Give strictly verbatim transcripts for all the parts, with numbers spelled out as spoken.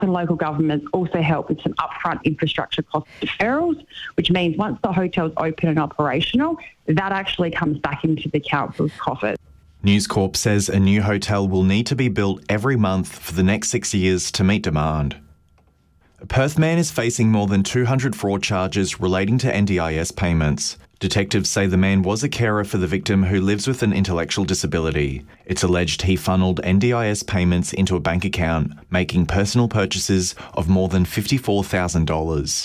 And local governments also help with some upfront infrastructure cost deferrals, which means once the hotel's open and operational, that actually comes back into the council's coffers. News Corp says a new hotel will need to be built every month for the next six years to meet demand. A Perth man is facing more than two hundred fraud charges relating to N D I S payments. Detectives say the man was a carer for the victim who lives with an intellectual disability. It's alleged he funneled N D I S payments into a bank account, making personal purchases of more than fifty-four thousand dollars.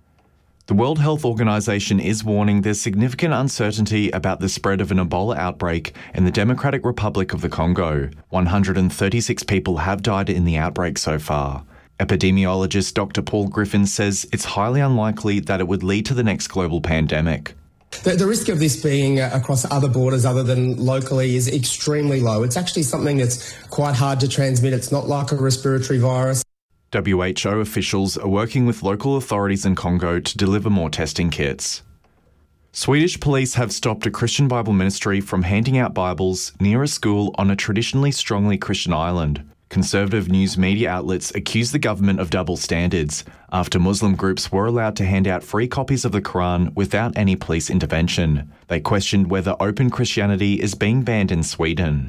The World Health Organization is warning there's significant uncertainty about the spread of an Ebola outbreak in the Democratic Republic of the Congo. one hundred thirty-six people have died in the outbreak so far. Epidemiologist Doctor Paul Griffin says it's highly unlikely that it would lead to the next global pandemic. The, the risk of this being uh, across other borders other than locally is extremely low. It's actually something that's quite hard to transmit. It's not like a respiratory virus. W H O officials are working with local authorities in Congo to deliver more testing kits. Swedish police have stopped a Christian Bible ministry from handing out Bibles near a school on a traditionally strongly Christian island. Conservative news media outlets accuse the government of double standards after Muslim groups were allowed to hand out free copies of the Quran without any police intervention. They questioned whether open Christianity is being banned in Sweden.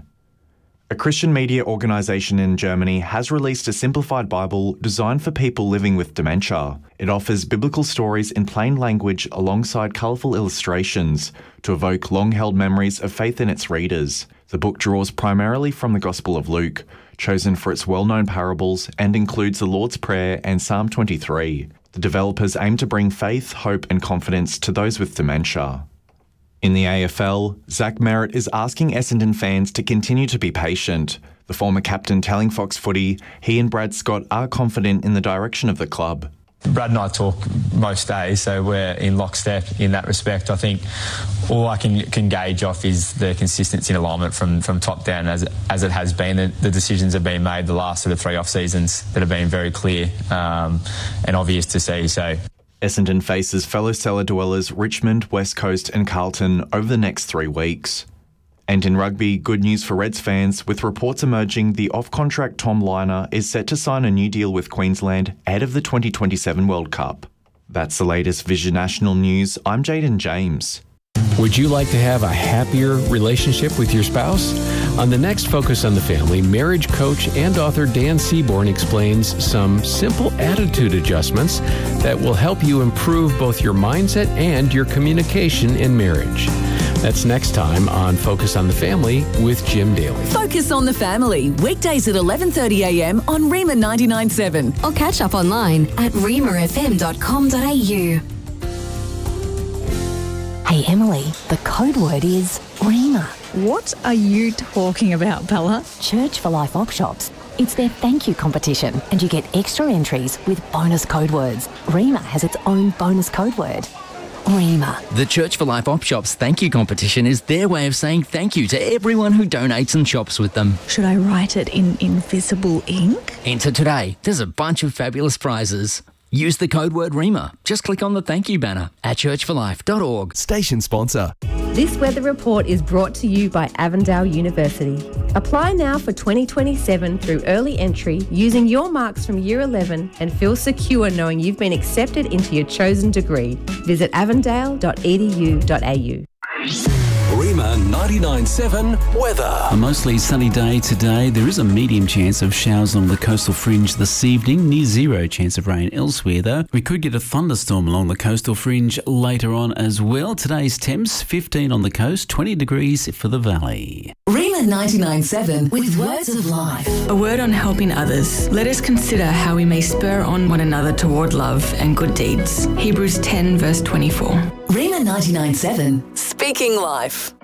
A Christian media organisation in Germany has released a simplified Bible designed for people living with dementia. It offers biblical stories in plain language alongside colourful illustrations to evoke long-held memories of faith in its readers. The book draws primarily from the Gospel of Luke, chosen for its well-known parables, and includes the Lord's Prayer and Psalm twenty-three. The developers aim to bring faith, hope and confidence to those with dementia. In the A F L, Zach Merritt is asking Essendon fans to continue to be patient. The former captain telling Fox Footy he and Brad Scott are confident in the direction of the club. Brad and I talk most days, so we're in lockstep in that respect. I think all I can can gauge off is the consistency and alignment from, from top down as as it has been. The, the decisions have been made the last sort of three off seasons that have been very clear um, and obvious to see. So Essendon faces fellow cellar dwellers Richmond, West Coast and Carlton over the next three weeks. And in rugby, good news for Reds fans, with reports emerging the off-contract Tom Lynagh is set to sign a new deal with Queensland ahead of the twenty twenty-seven World Cup. That's the latest Vision National News. I'm Jaden James. Would you like to have a happier relationship with your spouse? On the next Focus on the Family, marriage coach and author Dan Seaborn explains some simple attitude adjustments that will help you improve both your mindset and your communication in marriage. That's next time on Focus on the Family with Jim Daly. Focus on the Family, weekdays at eleven thirty a m on Rima ninety-nine point seven. Or catch up online at rima f m dot com dot a u. Hey Emily, the code word is Rima. What are you talking about, Bella? Church for Life Op Shops. It's their thank you competition and you get extra entries with bonus code words. Rima has its own bonus code word. Rima. The Church for Life Op Shops thank you competition is their way of saying thank you to everyone who donates and shops with them. Should I write it in invisible ink? Enter today. There's a bunch of fabulous prizes. Use the code word REMA. Just click on the thank you banner at church for life dot org. Station sponsor. This weather report is brought to you by Avondale University. Apply now for twenty twenty-seven through early entry using your marks from year eleven and feel secure knowing you've been accepted into your chosen degree. Visit avondale dot e d u dot a u. Rima ninety-nine point seven weather. A mostly sunny day today. There is a medium chance of showers along the coastal fringe this evening. Near zero chance of rain elsewhere though. We could get a thunderstorm along the coastal fringe later on as well. Today's temps fifteen on the coast, twenty degrees for the valley. Rima ninety-nine point seven with words of life. A word on helping others. Let us consider how we may spur on one another toward love and good deeds. Hebrews ten verse twenty-four. Rima ninety-nine point seven, speaking life.